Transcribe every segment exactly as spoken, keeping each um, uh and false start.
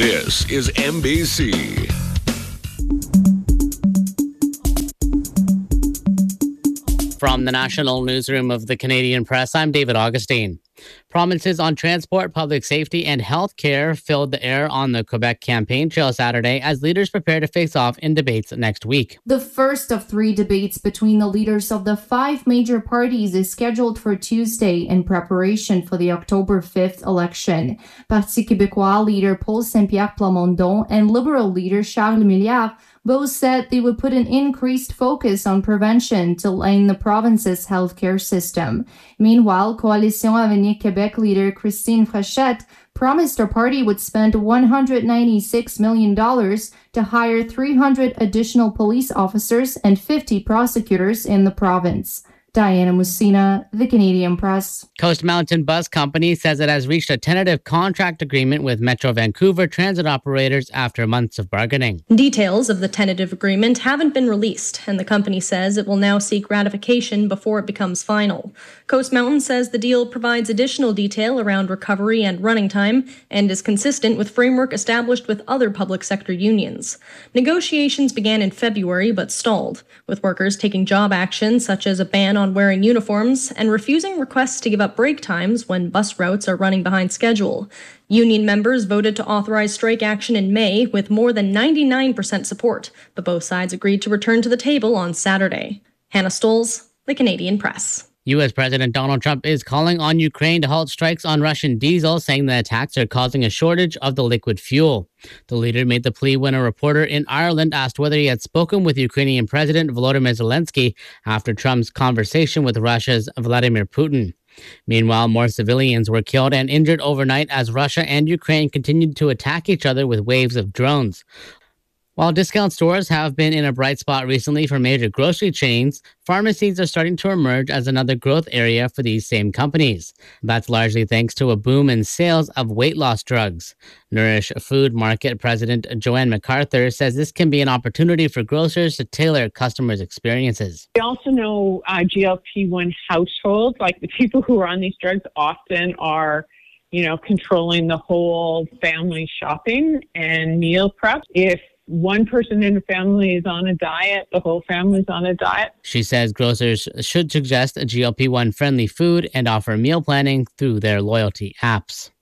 This is M B C. From the National Newsroom of the Canadian Press, I'm David Augustine. Promises on transport, public safety, and health care filled the air on the Quebec campaign trail Saturday as leaders prepare to face off in debates next week. The first of three debates between the leaders of the five major parties is scheduled for Tuesday in preparation for the October fifth election. Parti Québécois leader Paul Saint-Pierre Plamondon and Liberal leader Charles Milliard both said they would put an increased focus on prevention to line the province's healthcare system. Meanwhile, Coalition Avenir Québec leader Christine Frechette promised her party would spend one hundred ninety-six million dollars to hire three hundred additional police officers and fifty prosecutors in the province. Diana Musina, The Canadian Press. Coast Mountain Bus Company says it has reached a tentative contract agreement with Metro Vancouver transit operators after months of bargaining. Details of the tentative agreement haven't been released, and the company says it will now seek ratification before it becomes final. Coast Mountain says the deal provides additional detail around recovery and running time and is consistent with framework established with other public sector unions. Negotiations began in February but stalled, with workers taking job action such as a ban on wearing uniforms and refusing requests to give up break times when bus routes are running behind schedule. Union members voted to authorize strike action in May with more than ninety-nine percent support, but both sides agreed to return to the table on Saturday. Hannah Stolz, The Canadian Press. U S President Donald Trump is calling on Ukraine to halt strikes on Russian diesel, saying the attacks are causing a shortage of the liquid fuel. The leader made the plea when a reporter in Ireland asked whether he had spoken with Ukrainian President Volodymyr Zelensky after Trump's conversation with Russia's Vladimir Putin. Meanwhile, more civilians were killed and injured overnight as Russia and Ukraine continued to attack each other with waves of drones. While discount stores have been in a bright spot recently for major grocery chains, pharmacies are starting to emerge as another growth area for these same companies. That's largely thanks to a boom in sales of weight loss drugs. Nourish Food Market President Joanne MacArthur says this can be an opportunity for grocers to tailor customers' experiences. We also know uh, G L P one households, like the people who are on these drugs, often are you know, controlling the whole family shopping and meal prep. If one person in the family is on a diet, the whole family's on a diet. She says grocers should suggest a G L P one friendly food and offer meal planning through their loyalty apps.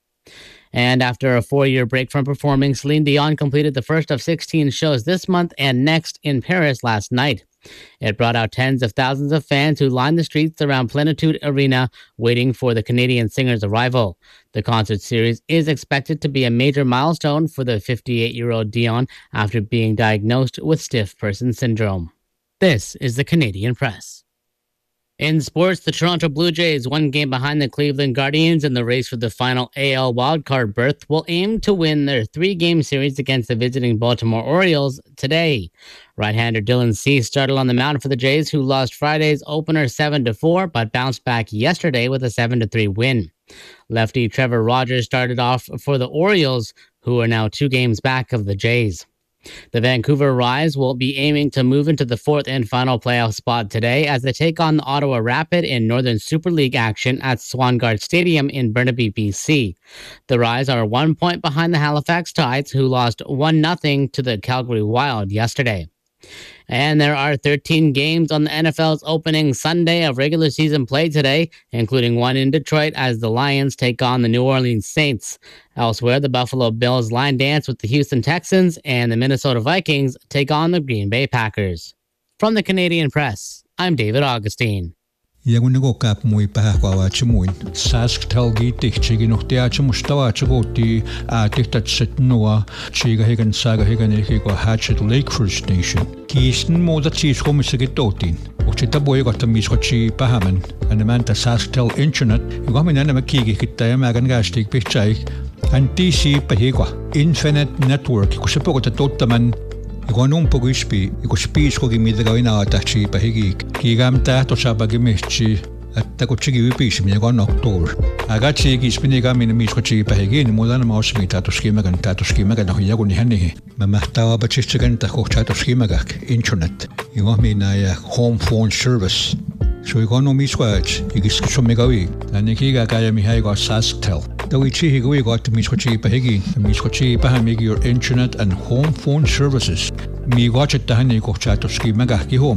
And after a four-year break from performing, Celine Dion completed the first of sixteen shows this month and next in Paris last night. It brought out tens of thousands of fans who lined the streets around Plenitude Arena waiting for the Canadian singer's arrival. The concert series is expected to be a major milestone for the fifty-eight-year-old Dion after being diagnosed with stiff person syndrome. This is the Canadian Press. In sports, the Toronto Blue Jays, one game behind the Cleveland Guardians in the race for the final A L wildcard berth, will aim to win their three-game series against the visiting Baltimore Orioles today. Right-hander Dylan Cease started on the mound for the Jays, who lost Friday's opener seven to four, but bounced back yesterday with a seven to three win. Lefty Trevor Rogers started off for the Orioles, who are now two games back of the Jays. The Vancouver Rise will be aiming to move into the fourth and final playoff spot today as they take on the Ottawa Rapid in Northern Super League action at Swangard Stadium in Burnaby, B C. The Rise are one point behind the Halifax Tides, who lost one nothing to the Calgary Wild yesterday. And there are thirteen games on the N F L's opening Sunday of regular season play today, including one in Detroit as the Lions take on the New Orleans Saints. Elsewhere, the Buffalo Bills line dance with the Houston Texans, and the Minnesota Vikings take on the Green Bay Packers. From the Canadian Press, I'm David Augustine. Yagunago kap muy pahawa chimuin. Sask talgi tichigi no teacha mustawa chagoti a dictat noa chiga higan saga higan higo hatchet Lake Cruise Station. Kisten mo da cheese homisigitotin. Ochita boy got a miscochi pahaman and the man ta sask tel internet. You got me nana makigi kitaya magan gastik pichai and T C pahigwa. Infinite Network kusipo ta totaman. Igual un poco ispi, igual spisco che mi dava in alta ci pahigi, che gamta to saba che mesci, atta cochigi vipis mi igual october. Agacci che spini gami ne misco ci pahigi, ne modana maus mi tato schema gan tato schema gan ho yago ni hanni. Ma mahtawa bacisci gan ta cochato schema gak internet. Igual mi na ya home phone service. So igual no misco ach, igis so megawi. Aniki ga kaya mi haigo Sasktel. Dawichi higui got to Miswachi Pahigi, Miswachi Pahamigi your internet and home phone services. Mi watch it Tahani Kochatoski Magaki home.